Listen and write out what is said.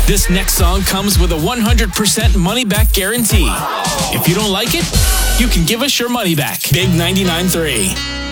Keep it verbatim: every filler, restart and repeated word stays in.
This next song comes with a one hundred percent money-back guarantee. If you don't like it, you can give us your money back. Big ninety-nine point three.